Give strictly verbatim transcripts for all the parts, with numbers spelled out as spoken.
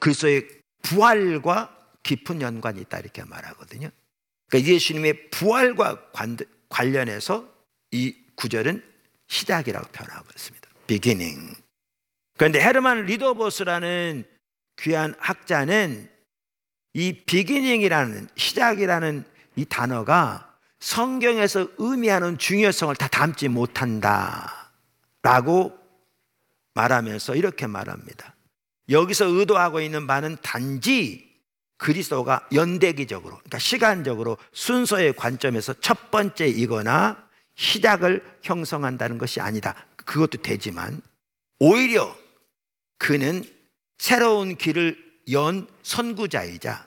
그리스도의 부활과 깊은 연관이 있다 이렇게 말하거든요. 그러니까 예수님의 부활과 관련해서 이 구절은 시작이라고 표현하고 있습니다. beginning. 그런데 헤르만 리더보스라는 귀한 학자는 이 beginning이라는, 시작이라는 이 단어가 성경에서 의미하는 중요성을 다 담지 못한다 라고 말하면서 이렇게 말합니다. 여기서 의도하고 있는 바는 단지 그리스도가 연대기적으로, 그러니까 시간적으로 순서의 관점에서 첫 번째이거나 시작을 형성한다는 것이 아니다. 그것도 되지만 오히려 그는 새로운 길을 연 선구자이자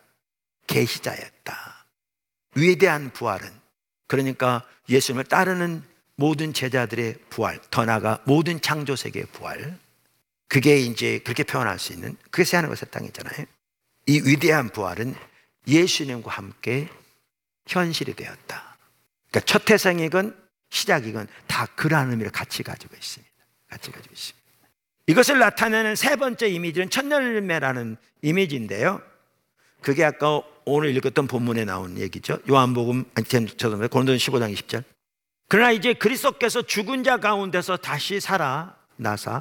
계시자였다. 위대한 부활은, 그러니까 예수님을 따르는 모든 제자들의 부활, 더 나아가 모든 창조 세계의 부활, 그게 이제 그렇게 표현할 수 있는, 그게 새하늘과 새 땅이잖아요. 이 위대한 부활은 예수님과 함께 현실이 되었다. 그러니까 첫 태생이건 시작이건 다 그러한 의미를 같이 가지고 있습니다. 같이 가지고 있습니다. 이것을 나타내는 세 번째 이미지는 첫 열매라는 이미지인데요. 그게 아까 오늘 읽었던 본문에 나온 얘기죠. 요한복음, 아니, 저도 고린도전 십오 장 이십 절. 그러나 이제 그리스도께서 죽은 자 가운데서 다시 살아나사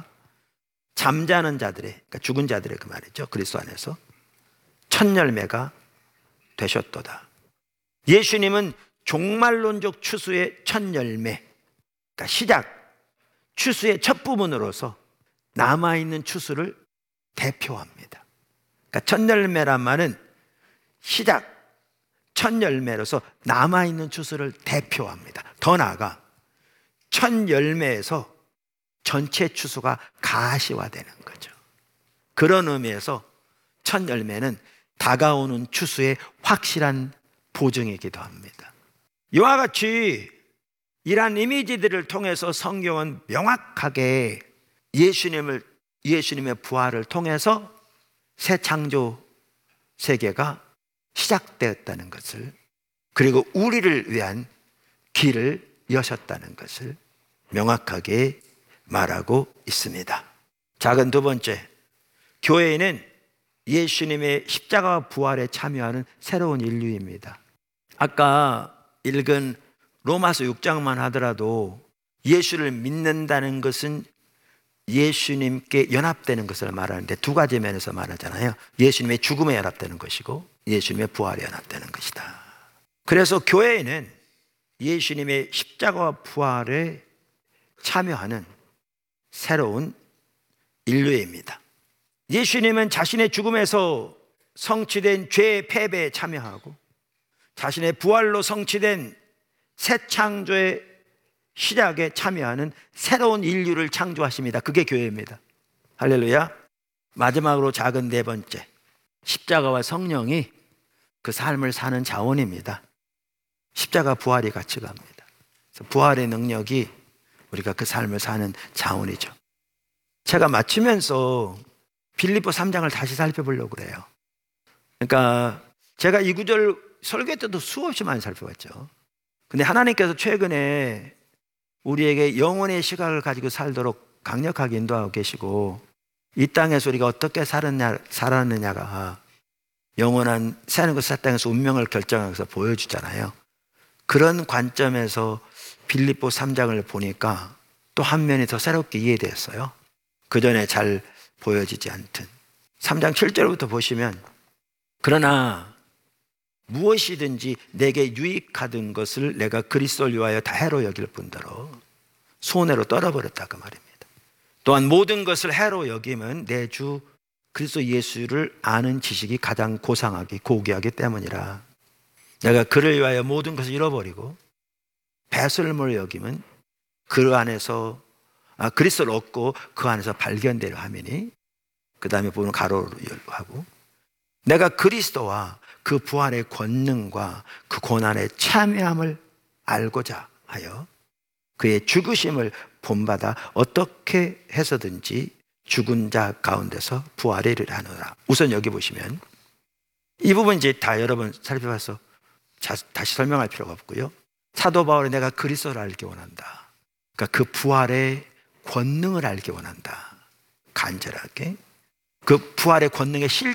잠자는 자들의, 그러니까 죽은 자들의 그 말이죠. 그리스도 안에서 첫 열매가 되셨도다. 예수님은 종말론적 추수의 첫 열매, 그러니까 시작, 추수의 첫 부분으로서 남아있는 추수를 대표합니다. 그러니까 첫 열매란 말은 시작, 첫 열매로서 남아있는 추수를 대표합니다. 더 나아가 첫 열매에서 전체 추수가 가시화되는 거죠. 그런 의미에서 첫 열매는 다가오는 추수의 확실한 보증이기도 합니다. 이와 같이 이러한 이미지들을 통해서 성경은 명확하게 예수님을, 예수님의 부활을 통해서 새 창조 세계가 시작되었다는 것을, 그리고 우리를 위한 길을 여셨다는 것을 명확하게 말하고 있습니다. 작은 두 번째, 교회는 예수님의 십자가 부활에 참여하는 새로운 인류입니다. 아까 읽은 로마서 육 장만 하더라도 예수를 믿는다는 것은 예수님께 연합되는 것을 말하는데 두 가지 면에서 말하잖아요. 예수님의 죽음에 연합되는 것이고 예수님의 부활에 연합되는 것이다. 그래서 교회는 예수님의 십자가와 부활에 참여하는 새로운 인류입니다. 예수님은 자신의 죽음에서 성취된 죄의 패배에 참여하고 자신의 부활로 성취된 새 창조의 시작에 참여하는 새로운 인류를 창조하십니다. 그게 교회입니다. 할렐루야. 마지막으로 작은 네 번째, 십자가와 성령이 그 삶을 사는 자원입니다. 십자가 부활이 같이 갑니다. 그래서 부활의 능력이 우리가 그 삶을 사는 자원이죠. 제가 마치면서 빌립보 삼 장을 다시 살펴보려고 그래요. 그러니까 제가 이 구절 설교 때도 수없이 많이 살펴봤죠. 근데 하나님께서 최근에 우리에게 영혼의 시각을 가지고 살도록 강력하게 인도하고 계시고, 이 땅에서 우리가 어떻게 살았냐, 살았느냐가 영원한 새하늘과 새 땅에서 운명을 결정해서 보여주잖아요. 그런 관점에서 빌립보 삼 장을 보니까 또 한 면이 더 새롭게 이해됐어요. 그 전에 잘 보여지지 않던 삼 장 칠 절부터 보시면, 그러나 무엇이든지 내게 유익하던 것을 내가 그리스도를 위하여 다 해로 여길 뿐더러 손해로 떨어버렸다 그 말입니다. 또한 모든 것을 해로 여김은 내 주 그리스도 예수를 아는 지식이 가장 고상하기 고귀하기 때문이라. 내가 그를 위하여 모든 것을 잃어버리고 배설물 여김은 그 안에서 아, 그리스도를 얻고 그 안에서 발견되려 하미니, 그 다음에 보면 가로로 하고, 내가 그리스도와 그 부활의 권능과 그 고난의 참여함을 알고자 하여 그의 죽으심을 본받아 어떻게 해서든지 죽은 자 가운데서 부활에 이르려 하노라. 우선 여기 보시면 이 부분 이제 다 여러 번 살펴봐서 자, 다시 설명할 필요가 없고요. 사도 바울이 내가 그리스도를 알기 원한다. 그러니까 그 부활의 권능을 알기 원한다. 간절하게 그 부활의 권능의 실